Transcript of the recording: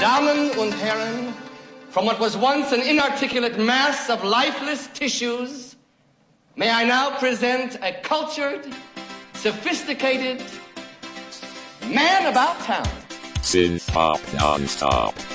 Damen und Herren, from what was once an inarticulate mass of lifeless tissues, may I now present a cultured, sophisticated man about town. Synth pop non-stop.